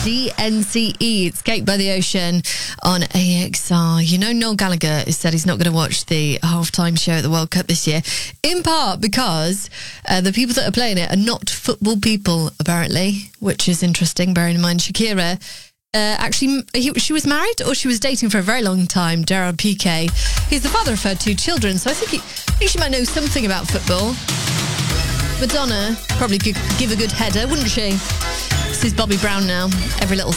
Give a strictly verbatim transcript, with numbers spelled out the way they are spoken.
D N C E. It's Cake by the Ocean on A X R. You know, Noel Gallagher has said he's not going to watch the halftime show at the World Cup this year, in part because uh, the people that are playing it are not football people, apparently, which is interesting, bearing in mind Shakira uh, actually, he, she was married or she was dating for a very long time, Gerard Piqué. He's the father of her two children, so I think, he, I think she might know something about football. Madonna probably could give a good header, wouldn't she? This is Bobby Brown now. Every little